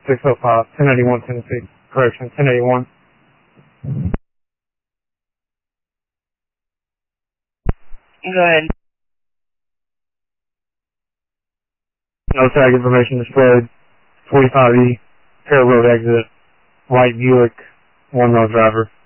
605, 1081 Tennessee. Correction, 1081. Go ahead. No tag information displayed. 45E, Carroll Road exit. White Buick, one-row driver.